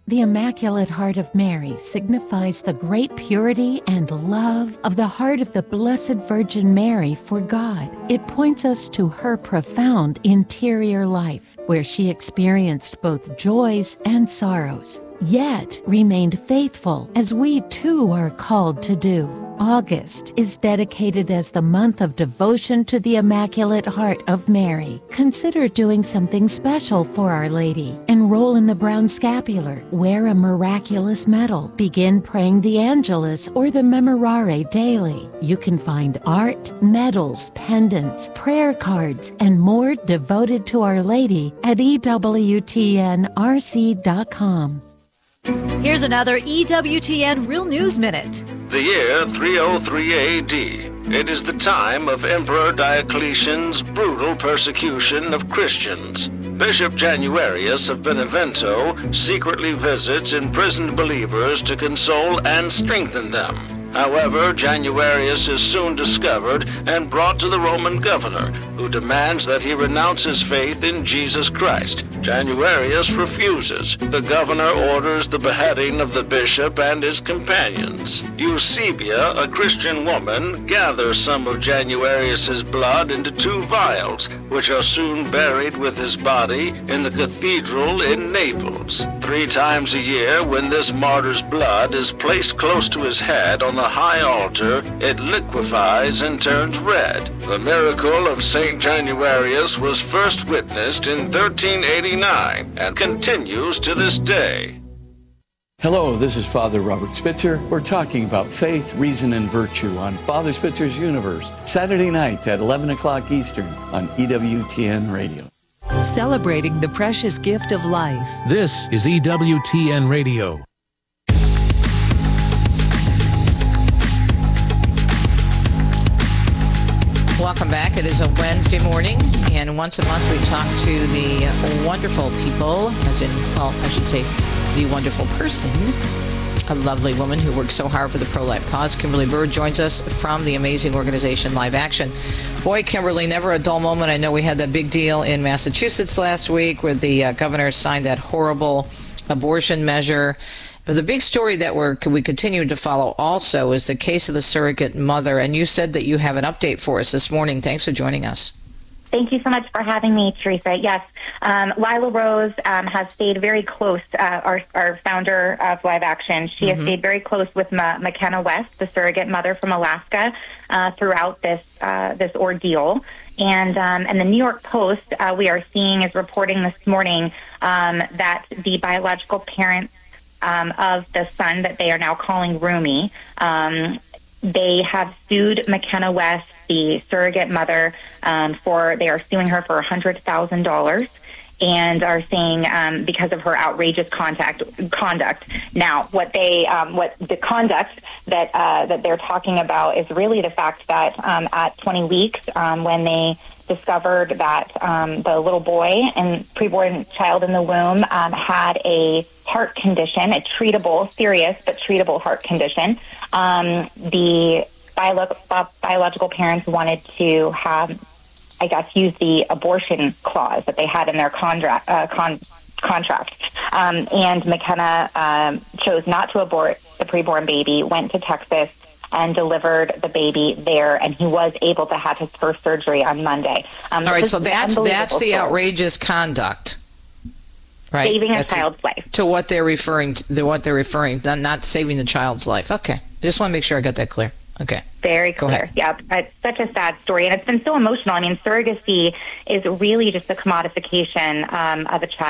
The Immaculate Heart of Mary signifies the great purity and love of the heart of the Blessed Virgin Mary for God. It points us to her profound interior life, where she experienced both joys and sorrows, yet remained faithful, as we too are called to do. August is dedicated as the month of devotion to the Immaculate Heart of Mary. Consider doing something special for Our Lady. Enroll in the Brown Scapular, wear a miraculous medal, begin praying the Angelus or the Memorare daily. You can find art, medals, pendants, prayer cards, and more devoted to Our Lady at EWTNRC.com. Here's another EWTN Real News Minute. The year 303 AD. It is the time of Emperor Diocletian's brutal persecution of Christians. Bishop Januarius of Benevento secretly visits imprisoned believers to console and strengthen them. However, Januarius is soon discovered and brought to the Roman governor, who demands that he renounce his faith in Jesus Christ. Januarius refuses. The governor orders the beheading of the bishop and his companions. Eusebia, a Christian woman, gathers some of Januarius's blood into 2 vials, which are soon buried with his body in the cathedral in Naples. 3 times a year, when this martyr's blood is placed close to his head on the high altar, it liquefies and turns red. The miracle of St. Januarius was first witnessed in 1389 and continues to this day. Hello, this is Father Robert Spitzer. We're talking about faith, reason, and virtue on Father Spitzer's Universe, Saturday night at 11 o'clock Eastern on EWTN Radio. Celebrating the precious gift of life. This is EWTN Radio. Welcome back. It is a Wednesday morning, and once a month we talk to the wonderful people, as in, well, I should say, the wonderful person, a lovely woman who works so hard for the pro-life cause. Kimberly Bird joins us from the amazing organization Live Action. Boy, Kimberly, never a dull moment. I know we had that big deal in Massachusetts last week where the governor signed that horrible abortion measure. But the big story that we continue to follow also is the case of the surrogate mother. And you said that you have an update for us this morning. Thanks for joining us. Thank you so much for having me, Teresa. Yes, Lila Rose has stayed very close, our founder of Live Action. She has stayed very close with McKenna West, the surrogate mother from Alaska, throughout this ordeal. And the New York Post, we are seeing, is reporting this morning that the biological parents of the son that they are now calling Rumi, they have sued McKenna West, the surrogate mother, they are suing her for $100,000 and are saying because of her outrageous conduct. Now, what the conduct that they're talking about is really the fact that at 20 weeks, when they discovered that the little boy and preborn child in the womb had a heart condition, a treatable, serious but treatable heart condition. The biological parents wanted to have, use the abortion clause that they had in their contract. And McKenna chose not to abort the preborn baby, went to Texas, and delivered the baby there, and he was able to have his first surgery on Monday. All right, so that's the outrageous conduct, right? Saving a child's life. To what they're referring, not saving the child's life. Okay, I just want to make sure I got that clear. Okay. Very clear. Yeah, it's such a sad story, and it's been so emotional. I mean, surrogacy is really just a commodification of a child.